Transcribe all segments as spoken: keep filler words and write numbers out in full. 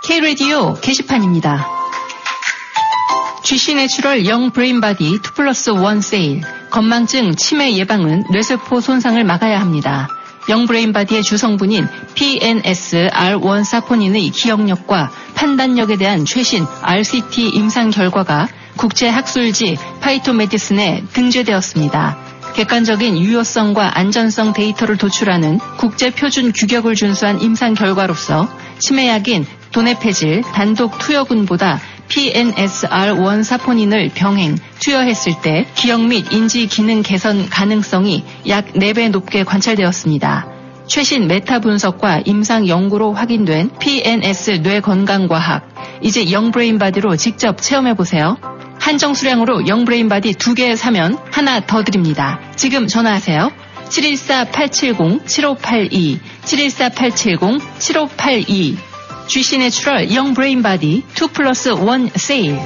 K-라디오 게시판입니다. 지씨 내추럴 영 브레인바디 투 플러스 원 세일. 건망증, 치매 예방은 뇌세포 손상을 막아야 합니다. 영 브레인바디의 주성분인 피엔에스 알 원 사포닌의 기억력과 판단력에 대한 최신 알씨티 임상 결과가 국제학술지 파이토메디슨에 등재되었습니다. 객관적인 유효성과 안전성 데이터를 도출하는 국제표준 규격을 준수한 임상 결과로서 치매약인 도네페질 단독 투여군보다 피엔에스 알 원 사포닌을 병행, 투여했을 때 기억 및 인지 기능 개선 가능성이 약 네 배 높게 관찰되었습니다. 최신 메타 분석과 임상 연구로 확인된 피엔에스 뇌 건강과학. 이제 영 브레인바디로 직접 체험해보세요. 한정 수량으로 영 브레인바디 두 개 사면 하나 더 드립니다. 지금 전화하세요. 칠일사 팔칠공 칠오팔이, 칠일사 팔칠공 칠오팔이. 지씨 내추럴 영 브레인바디 투 플러스 원 세일.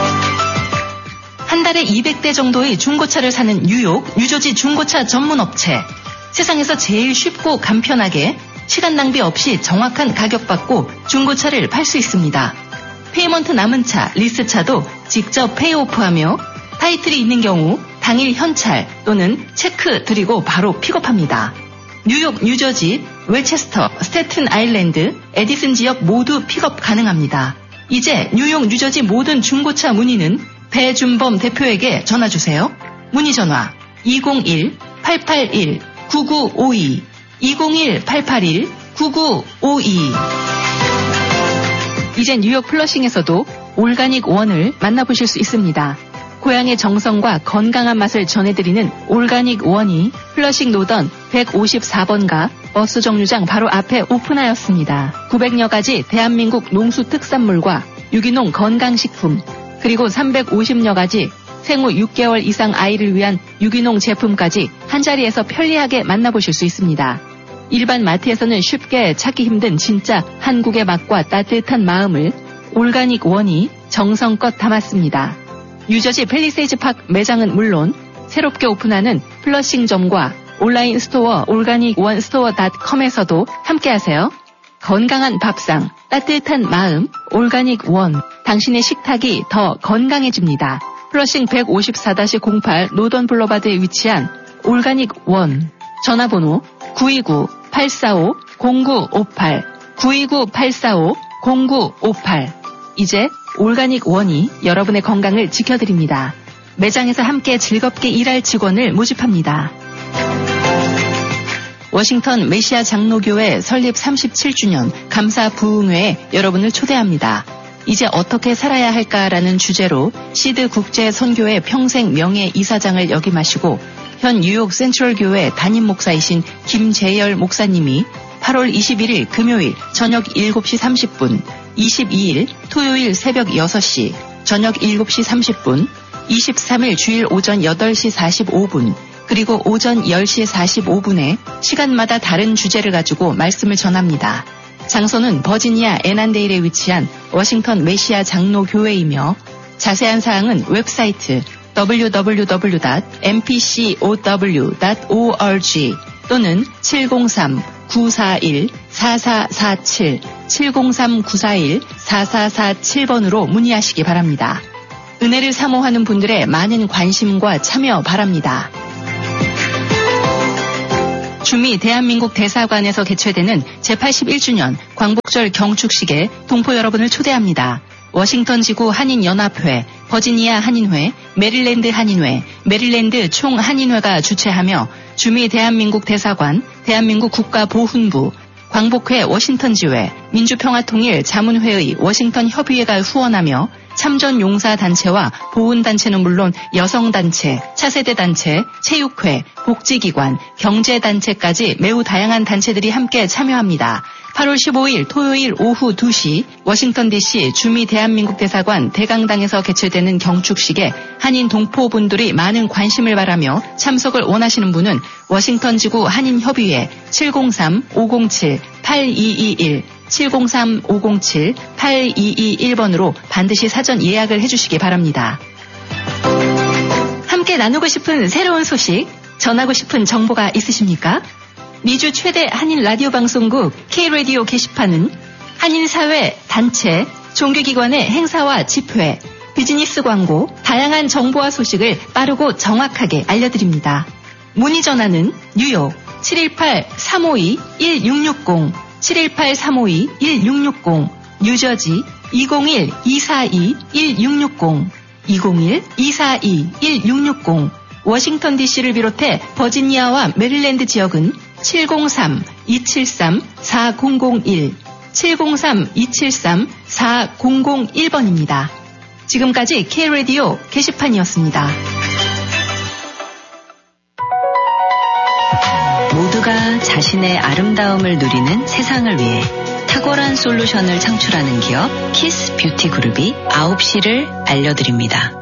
한 달에 이백 대 정도의 중고차를 사는 뉴욕 뉴저지 중고차 전문 업체. 세상에서 제일 쉽고 간편하게 시간 낭비 없이 정확한 가격 받고 중고차를 팔 수 있습니다. 페이먼트 남은 차, 리스차도 직접 페이오프하며 타이틀이 있는 경우 당일 현찰 또는 체크 드리고 바로 픽업합니다. 뉴욕, 뉴저지, 웰체스터, 스태튼 아일랜드, 에디슨 지역 모두 픽업 가능합니다. 이제 뉴욕, 뉴저지 모든 중고차 문의는 배준범 대표에게 전화주세요. 문의 전화 이공일 팔팔일 구구오이, 이공일 팔팔일 구구오이. 이제 뉴욕 플러싱에서도 올가닉 원을 만나보실 수 있습니다. 고향의 정성과 건강한 맛을 전해드리는 올가닉 원이 플러싱 노던 백오십사 번가 버스 정류장 바로 앞에 오픈하였습니다. 구백여 가지 대한민국 농수 특산물과 유기농 건강식품, 그리고 삼백오십여 가지 생후 육 개월 이상 아이를 위한 유기농 제품까지 한자리에서 편리하게 만나보실 수 있습니다. 일반 마트에서는 쉽게 찾기 힘든 진짜 한국의 맛과 따뜻한 마음을 올가닉 원이 정성껏 담았습니다. 뉴저지 팰리세이즈 파크 매장은 물론 새롭게 오픈하는 플러싱점과 온라인 스토어 올가닉 원 스토어 닷컴에서도 함께하세요. 건강한 밥상, 따뜻한 마음, 올가닉 원. 당신의 식탁이 더 건강해집니다. 플러싱 백오십사 공팔 노던 블러바드에 위치한 올가닉 원. 전화번호 구이구 팔사오 공구오팔, 구이구 팔사오 공구오팔. 이제 올가닉 원이 여러분의 건강을 지켜드립니다. 매장에서 함께 즐겁게 일할 직원을 모집합니다. 워싱턴 메시아 장로교회 설립 삼십칠 주년 감사 부흥회에 여러분을 초대합니다. 이제 어떻게 살아야 할까라는 주제로 시드 국제 선교회 평생 명예 이사장을 역임하시고 현 뉴욕 센트럴 교회 담임 목사이신 김재열 목사님이 팔월 이십일일 금요일 저녁 일곱 시 삼십 분, 이십이일 토요일 새벽 여섯 시, 저녁 일곱 시 삼십 분, 이십삼일 주일 오전 여덟 시 사십오 분, 그리고 오전 열 시 사십오 분에 시간마다 다른 주제를 가지고 말씀을 전합니다. 장소는 버지니아 애난데일에 위치한 워싱턴 메시아 장로교회이며 자세한 사항은 웹사이트 더블유 더블유 더블유 닷 엠피씨오더블유 닷 오알지 또는 칠공삼 구사일 사사사칠, 칠공삼 구사일 사사사칠 번으로 문의하시기 바랍니다. 은혜를 사모하는 분들의 많은 관심과 참여 바랍니다. 주미 대한민국 대사관에서 개최되는 제팔십일 주년 광복절 경축식에 동포 여러분을 초대합니다. 워싱턴 지구 한인연합회, 버지니아 한인회, 메릴랜드 한인회, 메릴랜드 총한인회가 주최하며 주미 대한민국 대사관, 대한민국 국가보훈부, 광복회 워싱턴지회, 민주평화통일 자문회의 워싱턴 협의회가 후원하며 참전 용사단체와 보훈단체는 물론 여성단체, 차세대단체, 체육회, 복지기관, 경제단체까지 매우 다양한 단체들이 함께 참여합니다. 팔월 십오일 토요일 오후 두 시 워싱턴 디씨 주미 대한민국 대사관 대강당에서 개최되는 경축식에 한인 동포분들이 많은 관심을 바라며 참석을 원하시는 분은 워싱턴 지구 한인협의회 칠공삼 오공칠 팔이이일, 칠공삼 오공칠 팔이이일 번으로 반드시 사전 예약을 해주시기 바랍니다. 함께 나누고 싶은 새로운 소식, 전하고 싶은 정보가 있으십니까? 미주 최대 한인 라디오 방송국 K-라디오 게시판은 한인사회, 단체, 종교기관의 행사와 집회, 비즈니스 광고, 다양한 정보와 소식을 빠르고 정확하게 알려드립니다. 문의 전화는 뉴욕 칠일팔 삼오이 일육육공, 칠일팔 삼오이 일육육공, 뉴저지 이공일 이사이 일육육공, 이공일 이사이 일육육공, 워싱턴 디씨를 비롯해 버지니아와 메릴랜드 지역은 칠공삼 이칠삼 사공공일, 칠공삼 이칠삼 사공공일 번입니다. 지금까지 K-라디오 게시판이었습니다. 모두가 자신의 아름다움을 누리는 세상을 위해 탁월한 솔루션을 창출하는 기업 키스 뷰티 그룹이 아홉 시를 알려드립니다.